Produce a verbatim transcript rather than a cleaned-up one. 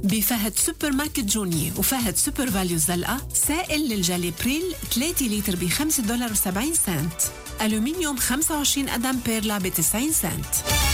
بفهد سوبر ماركت جوني وفهد سوبر فاليو زلقة سائل للجلي بريل ثلاثة لتر بخمسة دولار وسبعين سنت. ألومنيوم خمسة وعشرين قدم بيرلا بتسعين سنت.